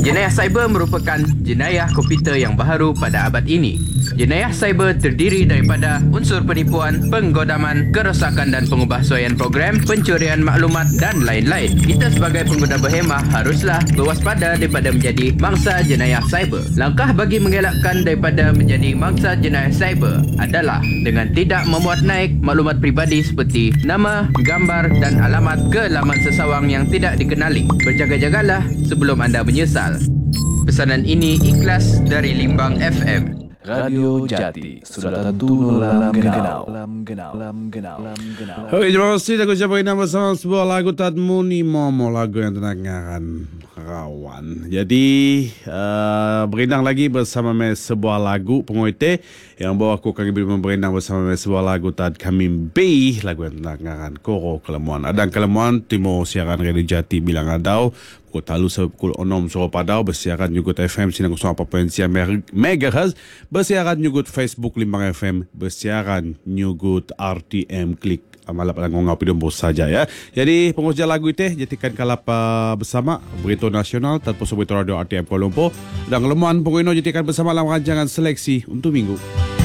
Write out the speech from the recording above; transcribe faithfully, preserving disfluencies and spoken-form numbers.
Jenayah cyber merupakan jenayah komputer yang baharu pada abad ini. Jenayah cyber terdiri daripada unsur penipuan, penggodaman, kerosakan dan pengubahsuaian program, pencurian maklumat dan lain-lain. Kita sebagai pengguna berhemah haruslah berwaspada daripada menjadi mangsa jenayah cyber. Langkah bagi mengelakkan daripada menjadi mangsa jenayah cyber adalah dengan tidak memuat naik maklumat peribadi seperti nama, gambar dan alamat ke laman sesawang yang tidak dikenali. Berjaga-jagalah sebelum anda menyesal. Pesanan ini ikhlas dari Limbang F M. Radio Jati sudah tentu dalam genau. Dalam genau. Dalam genau. Dalam genau. Okey, terima kasih. Aku coba ini bersama sebuah lagu Tadmuni Momo, lagu yang tenangkan rawan. Jadi uh, berendang lagi bersama me sebuah lagu pengoite yang bawa aku kami berendang bersama me sebuah lagu Tad Kami B, lagu yang tenangkan Koro Kelemuan. Adang Kelemuan Timo siaran Radio Jati bilang adau. Pukul talu sepukul onom Soro Padau bersiaran Nyugut F M Sinang Kusong Potensia Megahertz, bersiaran Nyugut Facebook Limbang F M, bersiaran Nyugut R T M Klik Amalap Langong Ngau Pidum saja ya. Jadi pengusia lagu itu jadikan kalapa bersama Berita Nasional tanpa sebuah radio R T M Kuala Lumpur dan Lemuan Penguino jadikan bersama dalam rancangan seleksi untuk minggu.